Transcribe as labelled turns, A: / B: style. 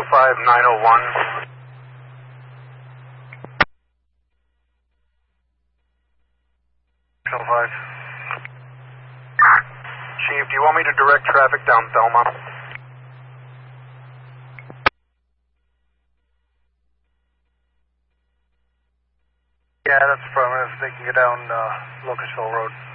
A: 45901. Chief, do you want me to direct traffic down Thelma?
B: Yeah, that's the problem. They can get down Locustville Road.